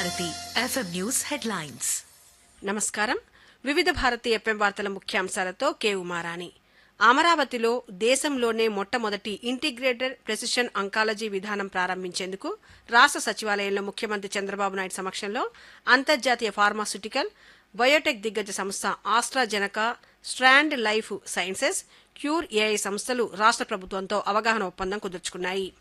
Bharati FM news headlines. నమస్కారం. వివిధ Bharati FM వార్తల ముఖ్యాంశాలతో కె ఉమారాణి. అమరావతిలో దేశంలోనే మొట్టమొదటి ఇంటిగ్రేటెడ్ ప్రెసిషన్ అంకాలజీ విధానం ప్రారంభించేందుకు రాష్ట్ర సచివాలయంలో ముఖ్యమంత్రి చంద్రబాబు నాయుడు సమక్షంలో అంతర్జాతీయ ఫార్మాస్యూటికల్, బయోటెక్ దిగ్గజ సంస్థ ఆస్ట్రాజెనకా, strand life sciences, cure AI సంస్థలు రాష్ట్ర ప్రభుత్వంతో అవగాహన ఒప్పందం కుదుర్చుకున్నాయి.